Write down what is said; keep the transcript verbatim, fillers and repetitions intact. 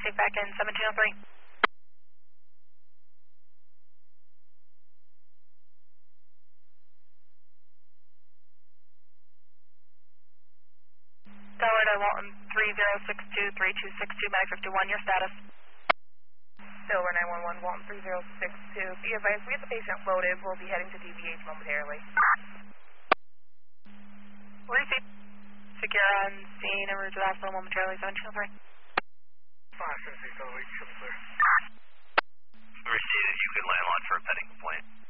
take back in seventeen oh three. Delaware to Walton three zero six two three two six two, Medic fifty-one, your status. Delaware nine one one, Walton three zero six two. Be advised, we have the patient loaded. We'll be heading to D V H momentarily. Receive. Secure on scene, en route to the hospital momentarily, seventeen oh three. five six six oh eight, triple clear. Received, you can land launch for a pending complaint.